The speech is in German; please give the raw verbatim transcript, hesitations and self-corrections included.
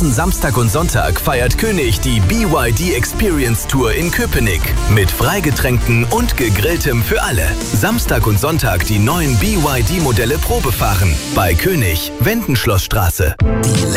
Diesen Samstag und Sonntag feiert König die B Y D Experience Tour in Köpenick. Mit Freigetränken und Gegrilltem für alle. Samstag und Sonntag die neuen B Y D-Modelle Probe fahren. Bei König, Wendenschlossstraße. Die